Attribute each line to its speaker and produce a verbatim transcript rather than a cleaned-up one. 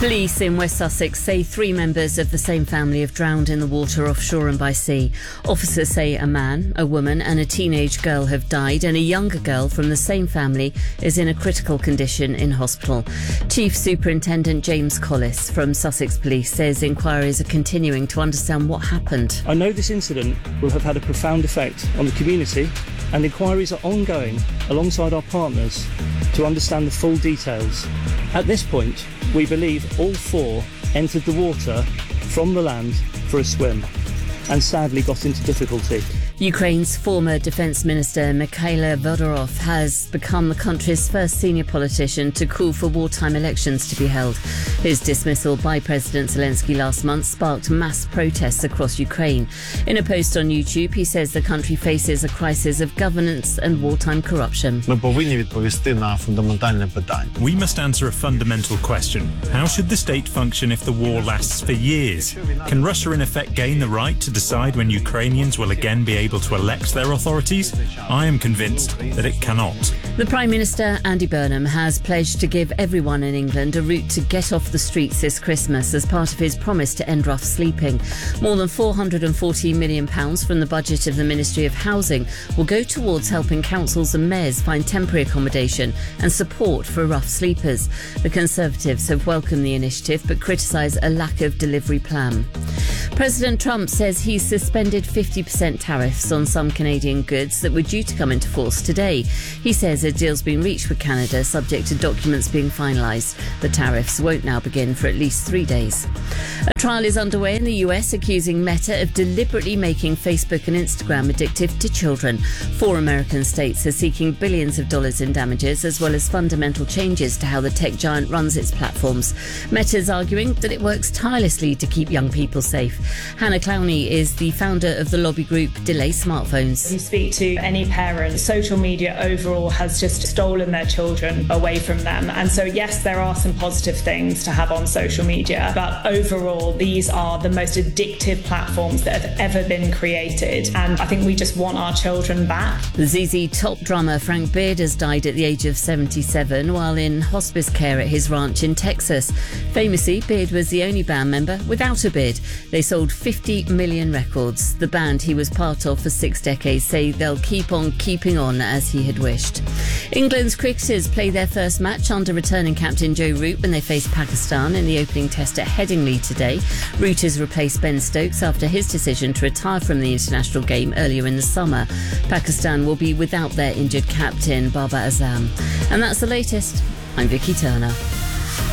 Speaker 1: Police in West Sussex say three members of the same family have drowned in the water off Shoreham by Sea. Officers say a man, a woman and a teenage girl have died, and a younger girl from the same family is in a critical condition in hospital. Chief Superintendent James Collis from Sussex Police says inquiries are continuing to understand what happened.
Speaker 2: I know this incident will have had a profound effect on the community, and inquiries are ongoing alongside our partners to understand the full details. At this point, we believe all four entered the water from the land for a swim and sadly got into difficulty.
Speaker 1: Ukraine's former Defence Minister Mikhailo Fedorov has become the country's first senior politician to call for wartime elections to be held. His dismissal by President Zelensky last month sparked mass protests across Ukraine. In a post on YouTube, he says the country faces a crisis of governance and wartime corruption.
Speaker 3: Ми повинні відповісти на фундаментальне питання.
Speaker 4: We must answer a fundamental question. How should the state function if the war lasts for years? Can Russia in effect gain the right to decide when Ukrainians will again be able to elect their authorities? I am convinced that it cannot.
Speaker 1: The Prime Minister, Andy Burnham, has pledged to give everyone in England a route to get off the streets this Christmas as part of his promise to end rough sleeping. More than four hundred forty million pounds from the budget of the Ministry of Housing will go towards helping councils and mayors find temporary accommodation and support for rough sleepers. The Conservatives have welcomed the initiative but criticise a lack of delivery plan. President Trump says he's suspended fifty percent tariffs on some Canadian goods that were due to come into force today. He says a deal's been reached with Canada subject to documents being finalised. The tariffs won't now begin for at least three days. A trial is underway in the U S accusing Meta of deliberately making Facebook and Instagram addictive to children. Four American states are seeking billions of dollars in damages as well as fundamental changes to how the tech giant runs its platforms. Meta's arguing that it works tirelessly to keep young people safe. Hannah Clowney is the founder of the lobby group Delay Smartphones.
Speaker 5: You speak to any parent, social media overall has just stolen their children away from them. And so, yes, there are some positive things to have on social media, but overall, these are the most addictive platforms that have ever been created. And I think we just want our children back.
Speaker 1: The Z Z Top drummer Frank Beard has died at the age of seventy-seven while in hospice care at his ranch in Texas. Famously, Beard was the only band member without a beard. They sold fifty million records. The band he was part of for six decades say they'll keep on keeping on as he had wished. England's cricketers play their first match under returning captain Joe Root when they face Pakistan in the opening test at Headingley today. Root has replaced Ben Stokes after his decision to retire from the international game earlier in the summer. Pakistan will be without their injured captain Babar Azam. And that's the latest. I'm Vicky Turner.